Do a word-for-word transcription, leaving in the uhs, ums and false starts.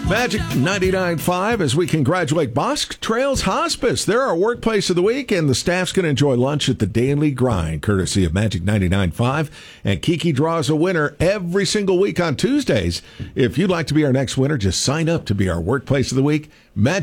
Magic ninety-nine point five as we congratulate Bosque Trails Hospice. They're our workplace of the week, and the staff's going to enjoy lunch at the Daily Grind, courtesy of Magic ninety-nine point five. And Kiki draws a winner every single week on Tuesdays. If you'd like to be our next winner, just sign up to be our workplace of the week. Magic